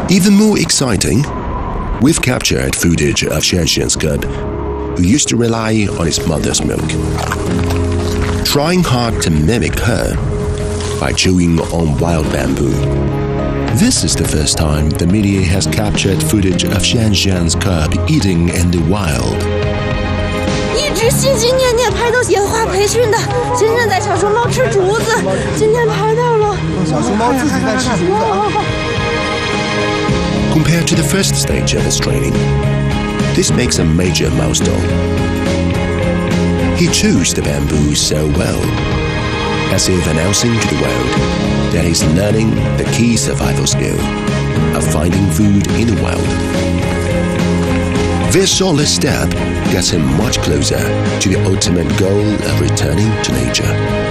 Even more exciting, we've captured footage of Xianxian's cub, who used to rely on his mother's milk, trying hard to mimic her by chewing on wild bamboo. This is the first time the media has captured footage of Xianxian's cub eating in the wild. 一直心心念念拍到野化培训的，真正在小熊猫吃竹子，今天拍到了。 小熊猫自己在吃竹子。 Compared to the first stage of his training, this makes a major milestone. He chews the bamboo so well, as if announcing to the world that he's learning the key survival skill of finding food in the wild. This solid step gets him much closer to the ultimate goal of returning to nature.